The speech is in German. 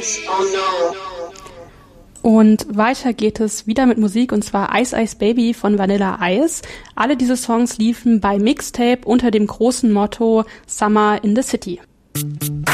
Und weiter geht es wieder mit Musik, und zwar Ice Ice Baby von Vanilla Ice. Alle diese Songs liefen bei Mixtape unter dem großen Motto Summer in the City.